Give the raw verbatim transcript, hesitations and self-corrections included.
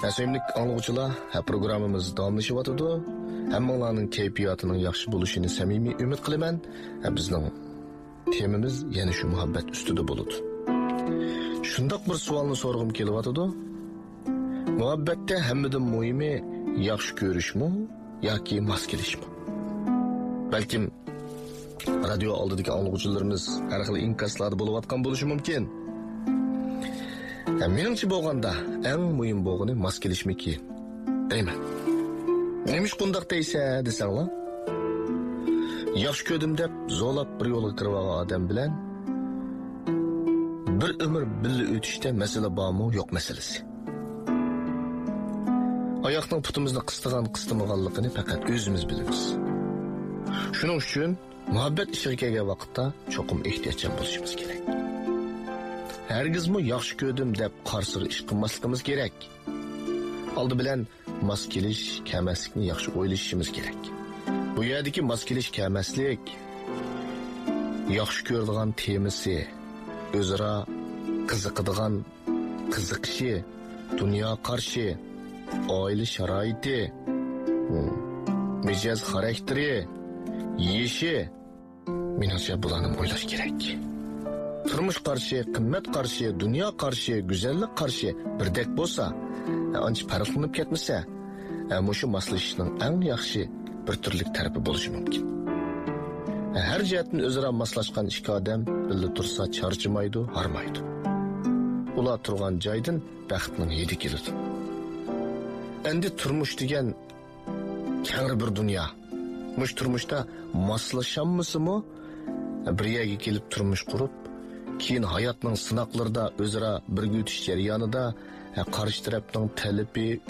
Sevimli anlıqçılar, programımız davamlaşıvatıdı. Hammalarning kayfiyatining yaxshi bo'lishini samimiy umid qilaman. Bizning temamiz yana shu muhabbat ustida bo'ladi. Shundoq bir savolni so'rag'im kelyapti. Muhabbatda hammadan muhimi yaxshi ko'rishmi yoki mos kelishmi? Balkim radio oldidagi anlıqçılarimiz har xil inkaslarda bo'layotgan bo'lishi mumkin. Meningcha bo'lganda eng muhim bo'lgani mos kelishmiki deyman. Nemish bundaq deysa desanglar? Yaxshi ko'rdim deb zo'lab bir yo'lga kirib olgan odam bilan bir umr birga o'tishda masala bormi, yo'q masalasi. Oyoqning putimizni qistigan qistamaganligini faqat o'zimiz bilamiz. Shuning uchun muhabbat ishiga kelgan vaqtda cho'qim ehtiyotchan bo'lishimiz kerak. Hergizmi yaxshi ko'rdim deb qarsiga ish qilmasligimiz kerak. Oldi bilan mos kelish, kelmaslikni yaxshi o'ylashimiz kerak. Bu yerdagi mos kelish, kelmaslik yaxshi ko'radigan temasi, o'zaro qiziqadigan qiziqishi, dunyo qarshi, oila sharoiti, mijoz xarakteri, yeshi, menimcha bularni o'ylash kerak. Turmush qarshi, qimmat qarshi, dunyo qarshi, go'zallik qarshi birdek bo'lsa, ancha farqlanib ketmasa, mushu moslashishning eng yaxshi bir turlik tarafi bo'lishi mumkin. Har jihatdan o'zaro moslashgan ikki odam birga tursa charchamaydi, harmaydi. Ular turgan joydan baxtning hidi keladi. Endi turmush degan keng bir dunyo. Mush turmushda moslashammisimi? Bir yerga kelib turmush qurib, keyin hayotning sinoqlarida o'zaro birga o'tish jarayonida qarshi tarafning talabi